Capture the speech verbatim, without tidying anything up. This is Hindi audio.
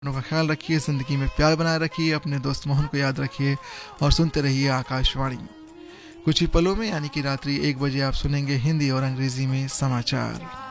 अपनों का ख्याल रखिए, ज़िंदगी में प्यार बनाए रखिए, अपने दोस्त मोहन को याद रखिए और सुनते रहिए आकाशवाणी। कुछ ही पलों में यानी कि रात्रि एक बजे आप सुनेंगे हिंदी और अंग्रेजी में समाचार।